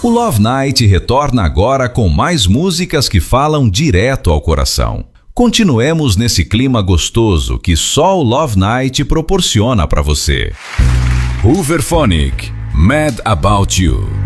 O Love Night retorna agora com mais músicas que falam direto ao coração. Continuemos nesse clima gostoso que só o Love Night proporciona para você. Hooverphonic, Mad About You.